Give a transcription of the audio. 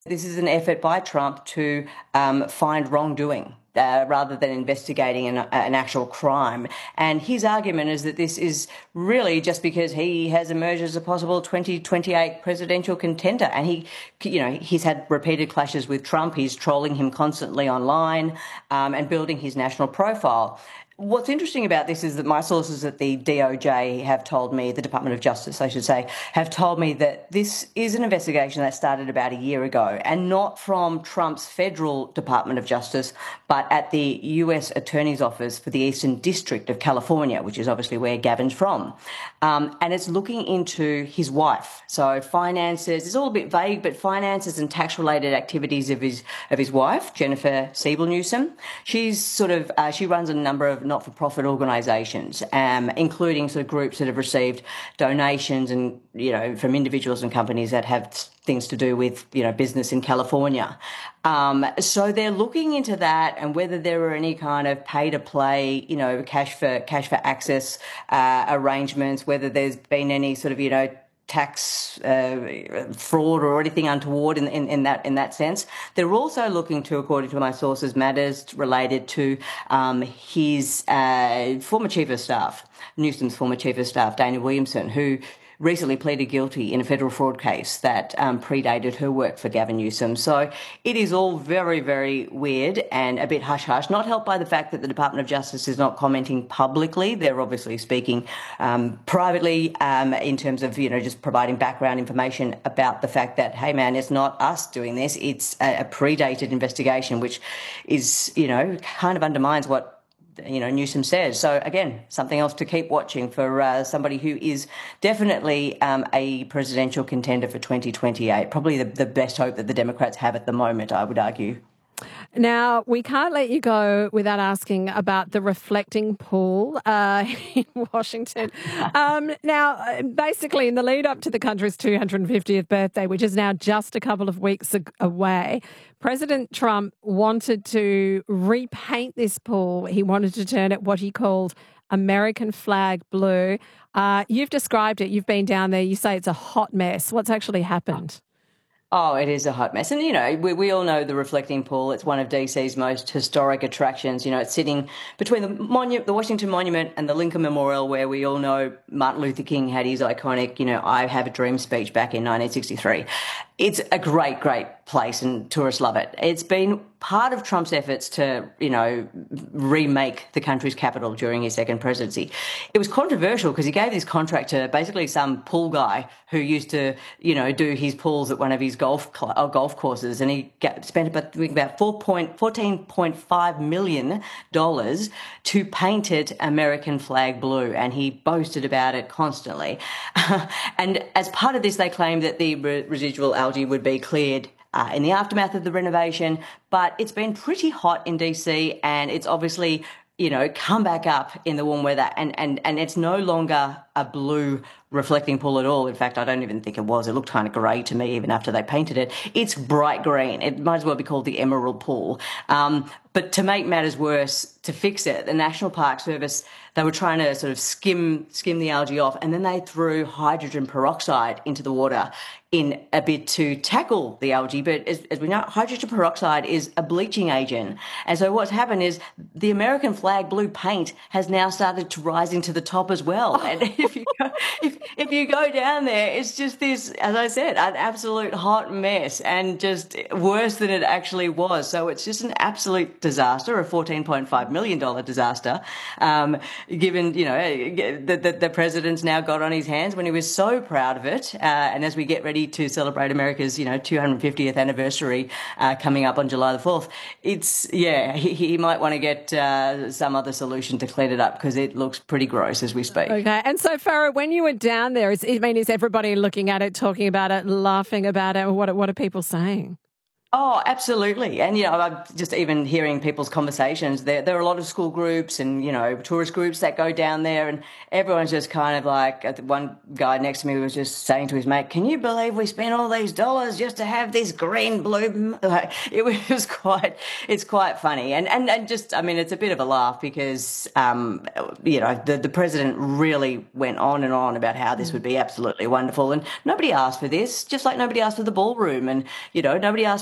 This is an effort by Trump to find wrongdoing. Rather than investigating an actual crime. And his argument is that this is really just because he has emerged as a possible 2028 presidential contender. And he's had repeated clashes with Trump. He's trolling him constantly online and building his national profile. What's interesting about this is that my sources at the DOJ have told me, the Department of Justice, I should say, have told me that this is an investigation that started about a year ago, and not from Trump's federal Department of Justice, but at the US Attorney's Office for the Eastern District of California, which is obviously where Gavin's from. And it's looking into his wife. So finances, it's all a bit vague, but finances and tax-related activities of his wife, Jennifer Siebel Newsom. She runs a number of not-for-profit organisations, including sort of groups that have received donations and, from individuals and companies that have things to do with, business in California. So they're looking into that and whether there are any kind of pay-to-play, cash for access arrangements, whether there's been any sort of, tax fraud or anything untoward in that sense. They're also looking to, according to my sources, matters related to his former chief of staff, Newsom's former chief of staff, Dana Williamson, who recently pleaded guilty in a federal fraud case that predated her work for Gavin Newsom. So it is all very, very weird and a bit hush-hush, not helped by the fact that the Department of Justice is not commenting publicly. They're obviously speaking privately in terms of, just providing background information about the fact that, hey, man, it's not us doing this. It's a predated investigation, which is, kind of undermines what Newsom says. So again, something else to keep watching for somebody who is definitely a presidential contender for 2028. Probably the best hope that the Democrats have at the moment, I would argue. Now, we can't let you go without asking about the reflecting pool in Washington. Now, basically, in the lead up to the country's 250th birthday, which is now just a couple of weeks away, President Trump wanted to repaint this pool. He wanted to turn it what he called American flag blue. You've described it. You've been down there. You say it's a hot mess. What's actually happened? Oh, it is a hot mess. And, we all know the reflecting pool. It's one of DC's most historic attractions. It's sitting between the Washington Monument and the Lincoln Memorial, where we all know Martin Luther King had his iconic, I Have a Dream speech back in 1963. It's a great, great place and tourists love it. It's been part of Trump's efforts to, remake the country's capital during his second presidency. It was controversial because he gave this contract to basically some pool guy who used to, do his pools at one of his golf courses, and he spent about $14.5 million to paint it American flag blue, and he boasted about it constantly. And as part of this, they claimed that the residual algae would be cleared in the aftermath of the renovation, but it's been pretty hot in DC, and it's obviously, come back up in the warm weather, and it's no longer a blue reflecting pool at all. In fact, I don't even think it was. It looked kind of grey to me even after they painted it. It's bright green. It might as well be called the Emerald Pool. But to make matters worse, to fix it, the National Park Service, they were trying to sort of skim the algae off, and then they threw hydrogen peroxide into the water in a bid to tackle the algae. But as we know, hydrogen peroxide is a bleaching agent. And so what's happened is the American flag blue paint has now started to rise into the top as well. And if you go down there, it's just this, as I said, an absolute hot mess and just worse than it actually was. So it's just an absolute disaster, a $14.5 million disaster, given, the president's now got on his hands when he was so proud of it. And as we get ready to celebrate America's, 250th anniversary coming up on July the 4th, he might want to get some other solution to clean it up because it looks pretty gross as we speak. Okay. And so, Farah, when you were down there, is everybody looking at it, talking about it, laughing about it? What are people saying? Oh, absolutely. And, I'm just even hearing people's conversations. There are a lot of school groups and, tourist groups that go down there, and everyone's just kind of like, one guy next to me was just saying to his mate, can you believe we spent all these dollars just to have this green bloom? Like, it's quite funny. And just, I mean, it's a bit of a laugh because, the president really went on and on about how this would be absolutely wonderful. And nobody asked for this, just like nobody asked for the ballroom. And, nobody asked